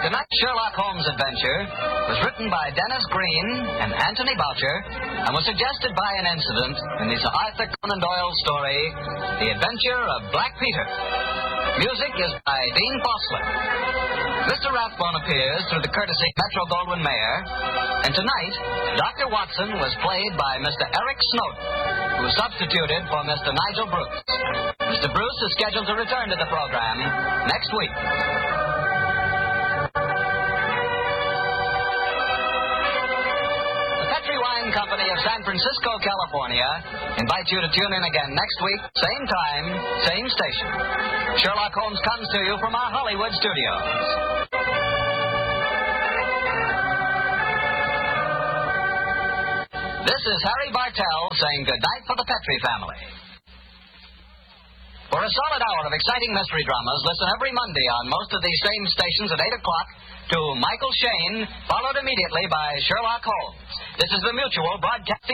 Tonight's Sherlock Holmes adventure was written by Dennis Green and Anthony Boucher and was suggested by an incident in the Sir Arthur Conan Doyle story, The Adventure of Black Peter. Music is by Dean Fossler. Mr. Rathbone appears through the courtesy of Metro-Goldwyn-Mayer, and tonight, Dr. Watson was played by Mr. Eric Snowden, who substituted for Mr. Nigel Bruce. Mr. Bruce is scheduled to return to the program next week. The Petri Wine Company of San Francisco, California, invites you to tune in again next week, same time, same station. Sherlock Holmes comes to you from our Hollywood studios. This is Harry Bartell saying goodnight for the Petri family. For a solid hour of exciting mystery dramas, listen every Monday on most of these same stations at 8 o'clock to Michael Shayne, followed immediately by Sherlock Holmes. This is the Mutual Broadcasting